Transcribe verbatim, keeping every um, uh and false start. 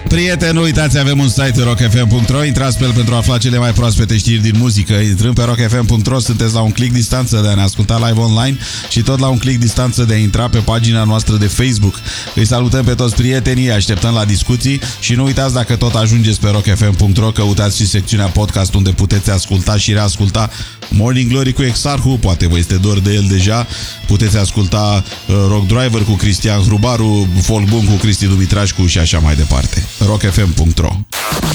Prieteni, nu uitați, avem un site rock f m punct r o. Intrați pe el pentru a afla cele mai proaspete știri din muzică. Intrând pe rock f m punct r o, sunteți la un click distanță de a ne asculta live online și tot la un click distanță de a intra pe pagina noastră de Facebook. Îi salutăm pe toți prietenii, așteptăm la discuții și nu uitați, dacă tot ajungeți pe rock f m punct r o, căutați și secțiunea podcast, unde puteți asculta și reasculta Morning Glory cu Exarhu, poate vă este dor de el deja. Puteți asculta uh, Rock Driver cu Cristian Hrubaru, Folk Boom cu Cristi Dumitrașcu și așa mai departe. rock f m punct r o.